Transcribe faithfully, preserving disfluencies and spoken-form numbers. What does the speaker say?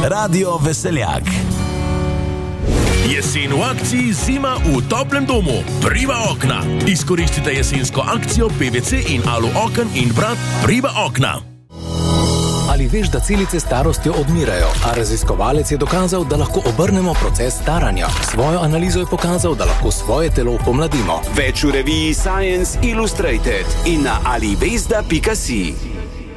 Radio Veseljak. Jesen v akciji, zima v toplem domu. Priva okna. Izkoristite jesensko akcijo P V C in alu oken in vrat Priva okna. Ali veš, da celice starostjo odmirajo, a raziskovalec je dokazal, da lahko obrnemo proces staranja. Svojo analizo je pokazal, da lahko svoje telo pomladimo. Več v reviji Science Illustrated in na alivesda pika si.